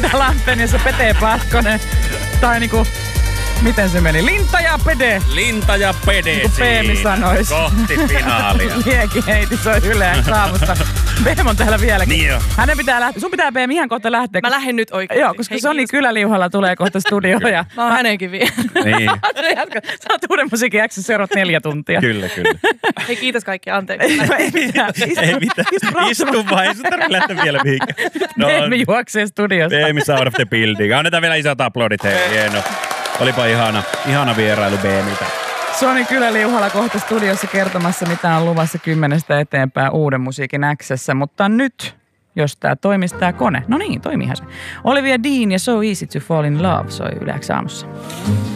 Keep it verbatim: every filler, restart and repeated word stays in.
Minna Lampen ja se Pete Pahkonen. Tai niinku, miten se meni? Linta ja Pede. Linta ja Pede niin kuin Peemi sanois. Kohti finaalia. Liekin heiti soi Yleä aamusta. Peem on täällä vieläkin. Niin jo. Hänen pitää lähteä. Sun pitää Peem ihan kohta lähteä. Mä lähden nyt oikein. Joo, koska Soni Kyläliuhalla tulee kohta studioon. Ja mä oon hänenkin vielä. Niin. Sä oot Uuden musiikin X:ssä seuraavat neljä tuntia. Kyllä, kyllä. Hei, kiitos kaikki, anteeksi. Ei mitään. Ei mitään. Istu vaan, ei sun tarvitse lähteä vielä mihinkään. No, Peemi juoksee studiosta. Peemi out of the building. Annetaan vielä isot aplodit. Hei, hieno. Olipa ihana, ihana vierailu Peemiltä. Soni Kyläliuhalla kohta studiossa kertomassa, mitä on luvassa kymmenestä eteenpäin Uuden musiikin X:ssä. Mutta nyt, jos tää toimisi tää kone. No niin, toimiihan se. Olivia Dean ja So Easy to Fall in Love soi Yle X aamussa.